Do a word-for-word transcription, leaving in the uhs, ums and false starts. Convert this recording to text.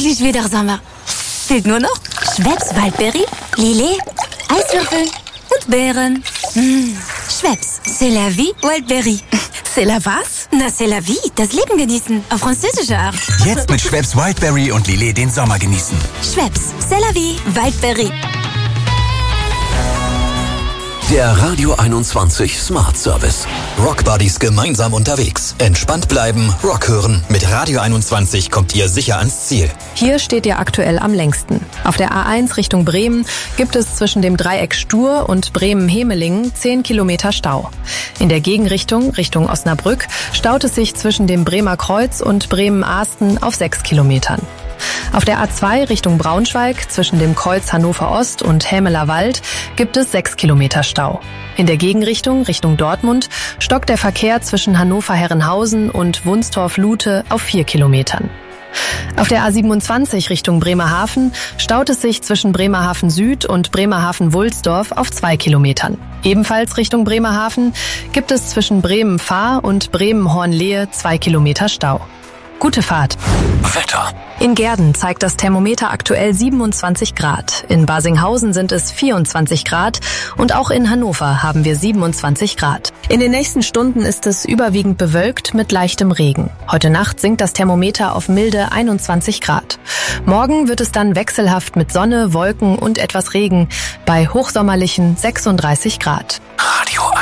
endlich wieder Sommer. Fehlt nur noch Schweppes Waldbeere, Lillet, Eiswürfel und Beeren. Mmh. Schweppes, c'est la vie Wildberry. C'est la was? Na, c'est la vie, das Leben genießen, auf französische Art. Jetzt mit Schweppes Wildberry und Lillet den Sommer genießen. Schweppes, c'est la vie Wildberry. Der Radio einundzwanzig Smart Service. Rock Buddies gemeinsam unterwegs. Entspannt bleiben, Rock hören. Mit Radio einundzwanzig kommt ihr sicher ans Ziel. Hier steht ihr aktuell am längsten. Auf der A eins Richtung Bremen gibt es zwischen dem Dreieck Stur und Bremen-Hemelingen zehn Kilometer Stau. In der Gegenrichtung, Richtung Osnabrück, staut es sich zwischen dem Bremer Kreuz und Bremen-Ahsten auf sechs Kilometern. Auf der A zwei Richtung Braunschweig zwischen dem Kreuz Hannover Ost und Hämeler Wald gibt es sechs Kilometer Stau. In der Gegenrichtung Richtung Dortmund stockt der Verkehr zwischen Hannover-Herrenhausen und Wunstorf-Lute auf vier Kilometern. Auf der A siebenundzwanzig Richtung Bremerhaven staut es sich zwischen Bremerhaven Süd und Bremerhaven-Wulsdorf auf zwei Kilometern. Ebenfalls Richtung Bremerhaven gibt es zwischen Bremen-Fahr und Bremen-Hornlehe zwei Kilometer Stau. Gute Fahrt. Wetter. In Gehrden zeigt das Thermometer aktuell siebenundzwanzig Grad. In Basinghausen sind es vierundzwanzig Grad und auch in Hannover haben wir siebenundzwanzig Grad. In den nächsten Stunden ist es überwiegend bewölkt mit leichtem Regen. Heute Nacht sinkt das Thermometer auf milde einundzwanzig Grad. Morgen wird es dann wechselhaft mit Sonne, Wolken und etwas Regen bei hochsommerlichen sechsunddreißig Grad. Radio